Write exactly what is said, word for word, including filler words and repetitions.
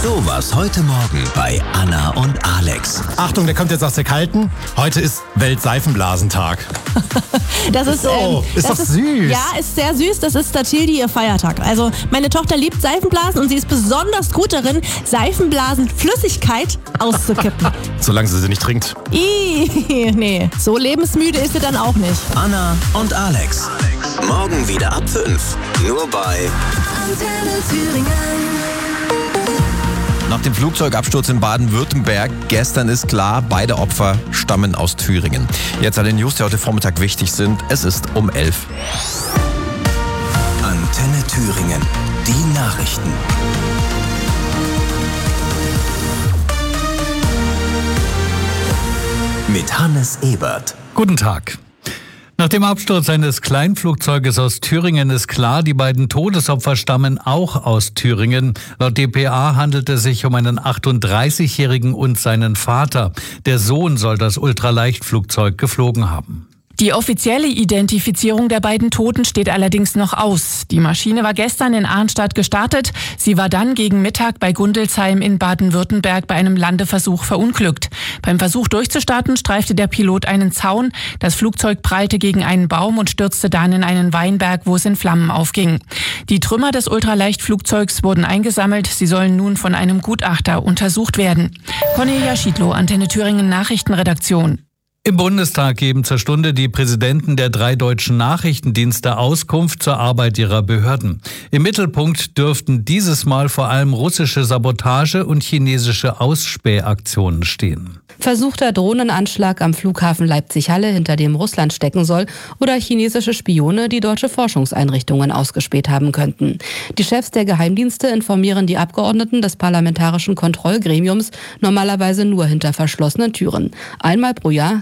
So war's heute Morgen bei Anna und Alex. Achtung, der kommt jetzt aus der Kalten. Heute ist Weltseifenblasentag. Das ist, so, ähm, ist das doch ist, süß. Ja, ist sehr süß. Das ist Statildi ihr Feiertag. Also meine Tochter liebt Seifenblasen und sie ist besonders gut darin, Seifenblasenflüssigkeit auszukippen. Solange sie sie nicht trinkt. Ih, nee, so lebensmüde ist sie dann auch nicht. Anna und Alex. Morgen wieder ab fünf. Nur bei Antenne Thüringen. Nach dem Flugzeugabsturz in Baden-Württemberg gestern ist klar, beide Opfer stammen aus Thüringen. Jetzt alle News, die heute Vormittag wichtig sind. Es ist um elf. Antenne Thüringen. Die Nachrichten. Mit Hannes Ebert. Guten Tag. Nach dem Absturz eines Kleinflugzeuges aus Thüringen ist klar, die beiden Todesopfer stammen auch aus Thüringen. Laut D P A handelt es sich um einen achtunddreißigjährigen und seinen Vater. Der Sohn soll das Ultraleichtflugzeug geflogen haben. Die offizielle Identifizierung der beiden Toten steht allerdings noch aus. Die Maschine war gestern in Arnstadt gestartet. Sie war dann gegen Mittag bei Gundelsheim in Baden-Württemberg bei einem Landeversuch verunglückt. Beim Versuch durchzustarten streifte der Pilot einen Zaun. Das Flugzeug prallte gegen einen Baum und stürzte dann in einen Weinberg, wo es in Flammen aufging. Die Trümmer des Ultraleichtflugzeugs wurden eingesammelt. Sie sollen nun von einem Gutachter untersucht werden. Cornelia Schiedlow, Antenne Thüringen Nachrichtenredaktion. Im Bundestag geben zur Stunde die Präsidenten der drei deutschen Nachrichtendienste Auskunft zur Arbeit ihrer Behörden. Im Mittelpunkt dürften dieses Mal vor allem russische Sabotage und chinesische Ausspähaktionen stehen. Versuchter Drohnenanschlag am Flughafen Leipzig-Halle, hinter dem Russland stecken soll, oder chinesische Spione, die deutsche Forschungseinrichtungen ausgespäht haben könnten. Die Chefs der Geheimdienste informieren die Abgeordneten des Parlamentarischen Kontrollgremiums normalerweise nur hinter verschlossenen Türen. Einmal pro Jahr